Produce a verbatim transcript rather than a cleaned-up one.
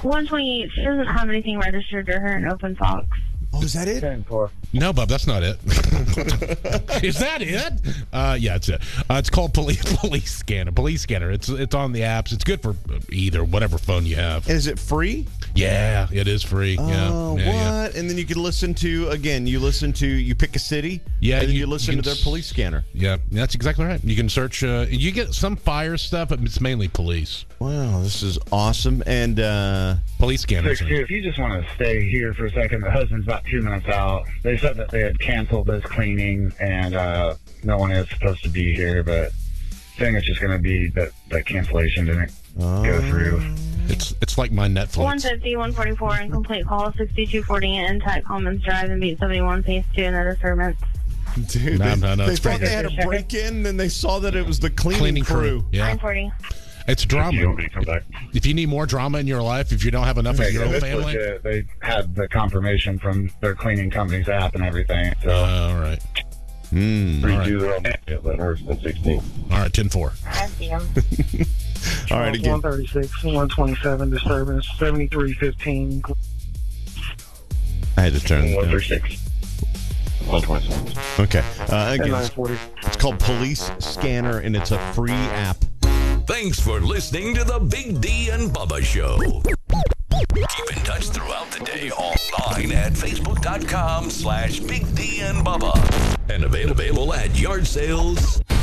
one twenty-eight. She doesn't have anything registered to her in Open Fox. Oh, is that it? ten four. No, Bub, that's not it. Is that it? Uh, yeah, it's it. Uh, it's called Police Police Scanner. Police Scanner. It's it's on the apps. It's good for either whatever phone you have. Is it free? Yeah, it is free. Oh, yeah, what? yeah, yeah. And then you can listen to, again, you listen to, you pick a city, Yeah, and then you- you, listen you to can their police scanner. Yeah, that's exactly right. You can search. Uh, you get some fire stuff, but it's mainly police. Wow, this is awesome. And, uh, Police scanners. Six two, if you just want to stay here for a second, the husband's about two minutes out. They said that they had canceled this cleaning and uh, no one is supposed to be here, but I think it's just going to be that the cancellation didn't go through. It's it's like my Netflix. one fifty, one forty-four, incomplete call, sixty-two forty, Intact Commons Drive, and Beat seventy-one, phase two, and other servants. dude, No, they, no, no, they it's thought pretty they had good. a break-in, and they saw that it was the cleaning, Cleaning crew. crew. Yeah, nine forty. it's drama. You want me to come back? If you need more drama in your life, if you don't have enough Yeah, of your yeah, own this family. legit. They had the confirmation from their cleaning company's app and everything. So Uh, all right. Mm. All right. sixteen. All right, ten four. I see him. All right, again. one thirty-six, one twenty-seven, disturbance, seventy-three fifteen. I had to turn it down. six. one twenty-seven. Okay. Uh, At again, nine it's, forty. it's called Police Scanner, and it's a free app. Thanks for listening to the Big D and Bubba Show. Keep in touch throughout the day online at facebook.com slash Big D and Bubba. And available at yard sales